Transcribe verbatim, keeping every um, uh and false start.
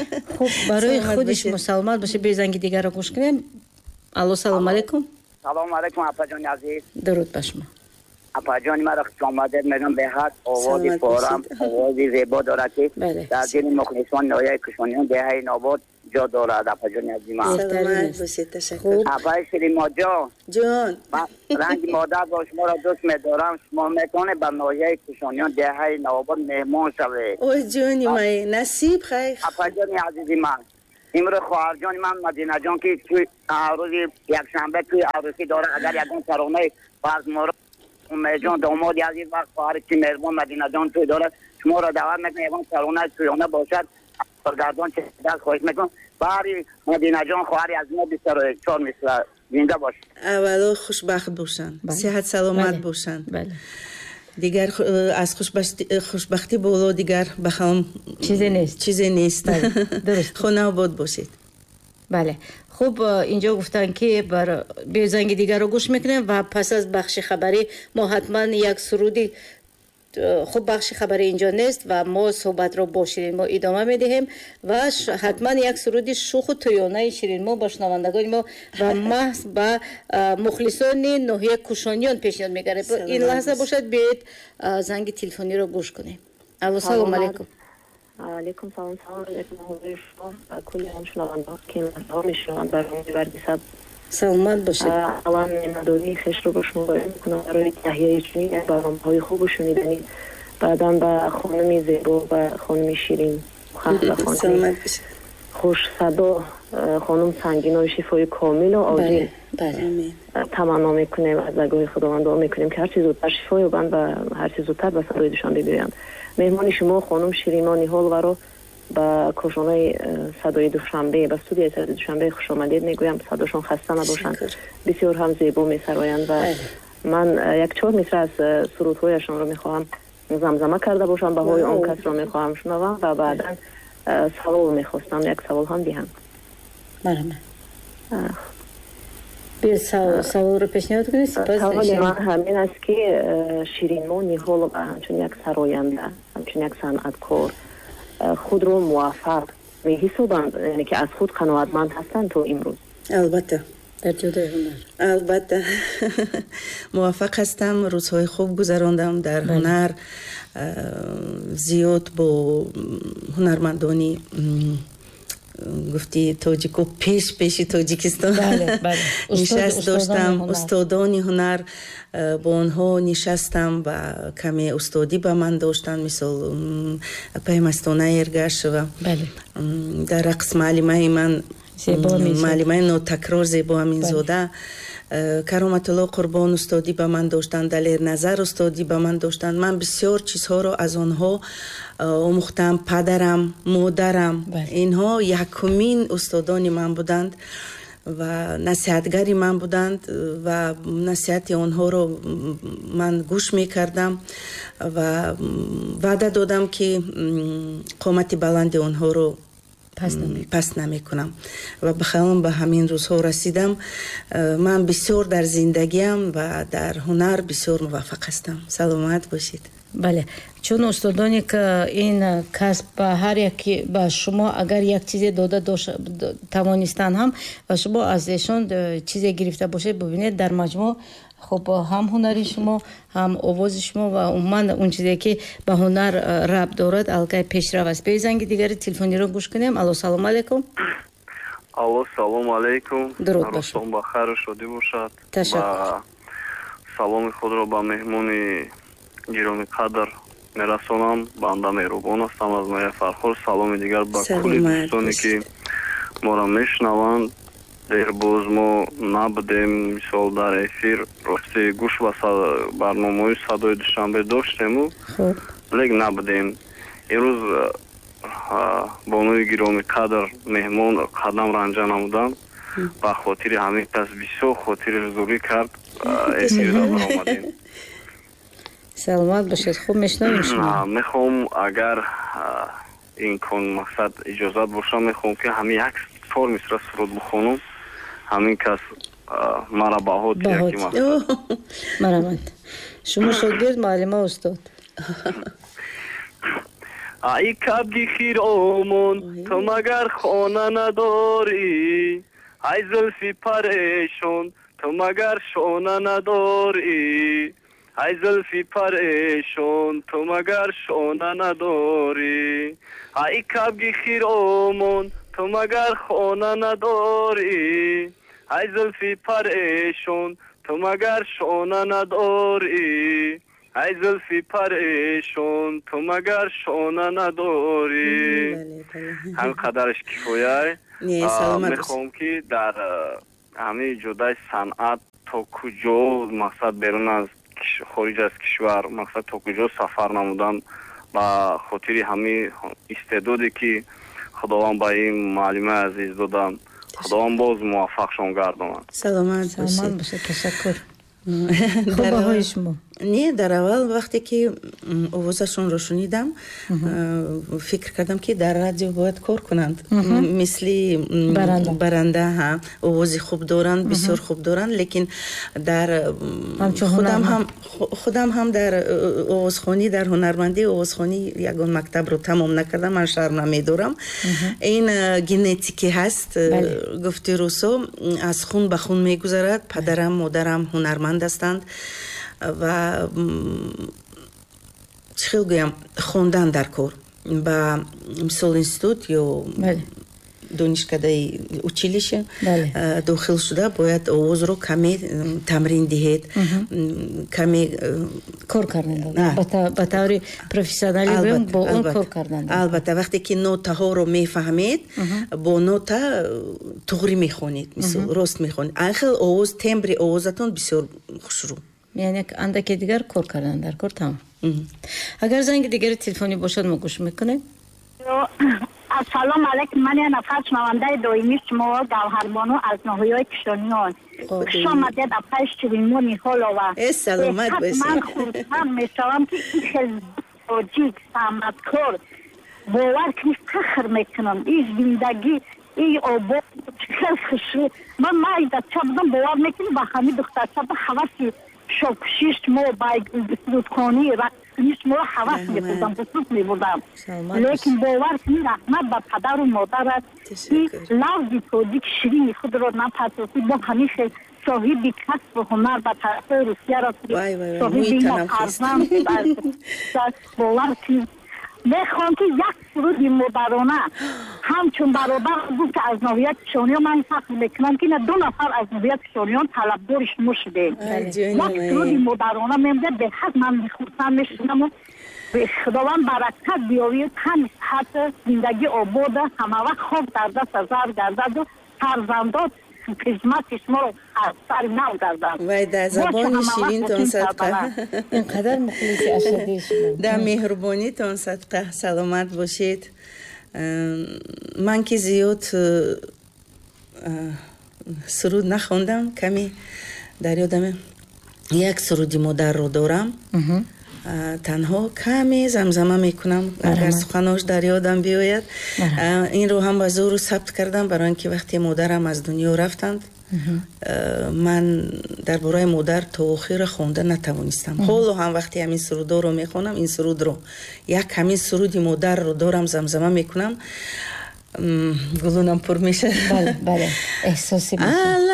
خب برای خودش مسلمان باشه به زنگ دیگر رو گوش کنیم. الو سلام علیکم. سلام علیکم اپا جان عزیز. درود بر شما. اپا جان مرا خوش آمدید. میگم به حد آوازی فارم آوازی زیبا دارد که در دل مخلصان نایه کشانیان دهه نابود جا دارد. اپا جان عزیز من سلامت باشید. تشکر. اپا شریما جان جان رنگ مادر با شما را دوست می‌دارم. شما میتونه به نایه کشانیان دهه نابود مهمان شوید. اوه جانی من نصیب خیر. اپا جان عزیز من امروز خواهر جان من مدینه جان که توی روز یک شنبه توی عروسی داره. اگر یکون ترانه فرض مورد جان داماد عزیز وقت خواهر که مهربان مدینه جان توی داره شما را دعوت میکنم یکون ترانه تویانه باشد برگردان چه دست خواهش میکنم. باری مدینه جان خواهری از ما بیست و چهار مثل زنده باش. اولا خوشبخت باشن. صحت سلامت باشن. بله. دیگر از خوشبختی خوشبختی بالا دیگر بخوام چیزی نیست. چیزی نیست. درست. خونه آباد باشید. بله. خب اینجا گفتن که بر به زنگ دیگر رو گوش میکنیم و پس از بخش خبری ما حتما یک سرودی خب بخش خبری اینجا نیست و ما صحبت رو با شیرین ما ادامه میدهیم و حتما یک سرودی شوخ و تویانه شیرین ما با شنوندگان ما و محض با مخلصان ناحیه کوشانیان پیشنهاد میگیره. این لحظه باشد بیاید زنگ تلفنی رو گوش کنیم. الو سلام علیکم. علیکم سلام. سلام علیکم حضور شما و کلی هم شنوندگان که مزار میشنوند برنامه برگیسد. سلامت باشید. الان نداری خش رو با شما باید میکنم برای تهیه چنین یک برنامه های خوب شنیدنی. بعدم به خانم زیبا و خانم شیرین خانم خانم خوش صدا خانم سنگین و شفای کامل و عاجل تمنا میکنیم. از درگاه خداوند دعا میکنیم که هر چیز زودتر شفا یابند و هر چیز زودتر به صدای دوشان بگیرند. مهمان شما خانم شیرین نیهال و رو با کشانه صدای دوشنبه با استودیوی صدای دوشنبه خوش آمدید میگویم. صداشون خسته نباشند. بسیار هم زیبا میسرایند و من یک چهار مصرع از سرودهایشان رو میخواهم زمزمه کرده باشم. به های آن کس رو میخواهم شنوم و بعدا سوال میخواستم یک سوال هم دیهم. مرحبا. بیر سوال رو پیشنهاد کنید. سوال من همین است که شیرین ما نیهال همچون یک سراینده همچون یک صنعتکار خود رو موفق می‌حسابند، یعنی که از خود قناعتمند هستند تا امروز؟ البته در جدای هنر البته موفق هستم. روزهای خوب گذراندم در هنر. زیاد با هنرمندانی گفتی تاجیکو پیش پیشی تاجیکستان بله بله نشست داشتم. استادانی هنر با آنها نشستم و کمی استادی به من داشتن، مثل پیمستانه ارگش و در رقص معلمه من معلمه نوتکرار زیبا امین زاده کرامت الله قربان استادی به من داشتن، دلیر نظر استادی به من داشتن. من بسیار چیزها رو از آنها آموختم. پدرم، مادرم اینها یکمین استادانی من بودند و نصیحتگری من بودند و نصیحت آنها رو من گوش می کردم و وعده دادم که قامت بلند آنها رو پس نمی کنم و بخواهم به همین روزها رسیدم. من بسیار در زندگیم و در هنر بسیار موفق هستم. سلامت باشید. بله، چون استادانی که این کسب به هر یکی به شما اگر یک چیزی داده توانستن هم و شما از ایشان چیزی گرفته باشید، ببینید در مجموع خب هم هنری شما هم آواز شما و من اون چیزی که به هنر ربط دارد الگوی پیشرو است. به زنگ دیگری تلفنی رو گوش کنیم. الو سلام علیکم. الو سلام علیکم. درود باشه. روزتون بخیر و شادی باشد. تشکر. سلام خود را به مهمون گرامی قدر میرسانم. بنده مهربان هستم از مایه فرخور. سلام دیگر به کلی دوستانی که ما را میشنوند. دیر باز ما نبودیم مثال در افیر راستی گوش به برنامه صدای دوشنبه داشتیم لیک نبودیم. امروز بانوی گرامی قدر مهمان قدم رنجه نمودن به خاطر همین کس بسیار خاطر زوری کرد افیر را برآمدیم. سلامت باشید. خوب میشنویم شما. میخوام اگر این کن مقصد اجازت باشه میخوام که همین یک سال مثل سرود بخونم. همین کس مرا بهاد یکی مقصد مرحبا. شما شاگرد معلم استاد. ای کبگی خیر آمون تو مگر خانه نداری ای زلفی پریشون تو مگر شانه نداری ای زلفی پریشون تو مگر شانه نداری ای کبگی خیر آمون تو مگر خانه نداری ای زلفی پریشون تو مگر شانه نداری ای زلفی پریشون تو مگر شانه نداری. هم قدرش کفایه. میخوام که در همه جدای صنعت تا کجا مقصد بیرون از خارج از کشور مقصد تا کجا سفر نمودن با خاطر همه استعدادی که خداوند با این معلم عزیز دادن خداوند باز موفقشون گرداند. سلامت باشید. باشه تشکر. خوبه های شما؟ نه در اول وقتی که آوازشون رو شنیدم فکر کردم که در رادیو باید کار کنند مثل برنده, برنده ها آوازی خوب دارند بسیار خوب دارند لیکن در خودم هم خودم هم در آوازخوانی در هنرمندی آوازخوانی یگان مکتب رو تمام نکردم من شرم نمیدارم این ژنتیکی هست گفته روسو از خون به خون میگذرد پدرم مادرم هنرمند هستند و چی خیلی گویم خوندن در کار با مثال اینستیتوت یا دانشکده училище داخل شده باید آواز رو کمی تمرین دهید کمی کار کردن با طور پروفسیونالی با اون کار کردن البته وقتی که نوته ها رو میفهمید با نوته توغری میخونید مثال راست میخونید آخر آواز تمبر آوازتون بسیار خوشرو یعنی اندکی دیگر کار کردن در کار تمام. اگر زنگ دیگر تلفنی باشد ما گوش میکنیم. سلام علیکم من یه نفر شنونده دائمی شما گوهربانو از ناحیه کشتیان شما مدد اپایش چوینمو نیخالا و سلامت باشید. من خودم میشوم که این خیلی ساجیک سامتکار باور کنی فخر میکنم این زندگی این آباد خیلی خوشی من مایی در چه بودم باور میکنی با همین دختر چه با حواسی شوکشیش مو بای رودکانی رقصنیش مو حواس میبودم بسوط میبودم لیکن باور کنی رحمت با پدر و مادرت این لفظی توجیک شیرین خود رو نپسوسی با همیشه صاحبی کسب و هنر با طرف روسیه را صاحبی ما فرزند باور کنی میخوام که یک سرودی مدرانه همچون برابر بود که از ناحیه کشتیان من فکر میکنم که دو نفر از ناحیه کشتیان طلبدارش نشدیم یک سرودی مدرانه میمده به حد من میخورتم میشنم و به خداوند برکت بیاوید هم صحت زندگی آباد همه وقت خوب در دست زر گردد و فرزندات خدمت شما رو از سر نو گردد وای در زبان شیرینتون صدقه اینقدر مخلصی اشدی شما در مهربانیتون صدقه سلامت باشید من که زیاد سرود نخوندم کمی در یادم یک سرودی مادر رو دارم تنها کمی زمزمه میکنم اگر سخناش در یادم بیاید این رو هم به زور ثبت کردم برای اینکه وقتی مادرم از دنیا رفتند من درباره مادر تا آخر خوانده نتوانستم حالا هم وقتی همین سرود رو میخونم این سرود رو یک همین سرودی مادر رو دارم زمزمه میکنم گلونم پر میشه بله بله احساسی میشه